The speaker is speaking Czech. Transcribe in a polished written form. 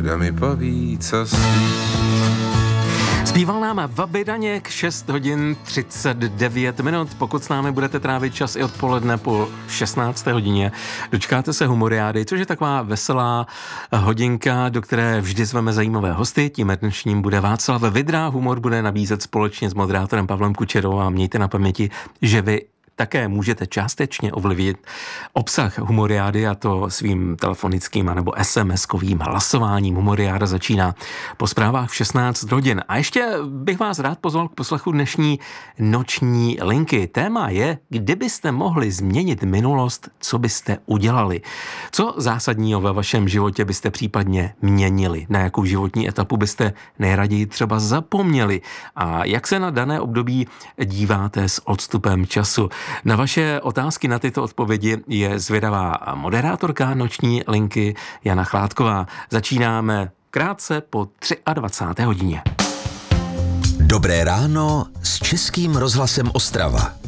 kdo mi poví, co spí. Zpíval nám Vaby Daněk, 6 hodin 39 minut. Pokud s námi budete trávit čas i odpoledne po 16. hodině, dočkáte se Humoriády, což je taková veselá hodinka, do které vždy zveme zajímavé hosty. Tím dnešním bude Václav Vydra. Humor bude nabízet společně s moderátorem Pavlem Kučerou a mějte na paměti, že vy také můžete částečně ovlivnit obsah Humoriády, a to svým telefonickým anebo SMS-kovým hlasováním. Humoriáda začíná po zprávách v 16 hodin. A ještě bych vás rád pozval k poslechu dnešní noční linky. Téma je, kdybyste mohli změnit minulost, co byste udělali. Co zásadního ve vašem životě byste případně měnili? Na jakou životní etapu byste nejraději třeba zapomněli? A jak se na dané období díváte s odstupem času? Na vaše otázky, na tyto odpovědi je zvědavá moderátorka noční linky Jana Chládková. Začínáme krátce po 23. hodině. Dobré ráno s Českým rozhlasem Ostrava.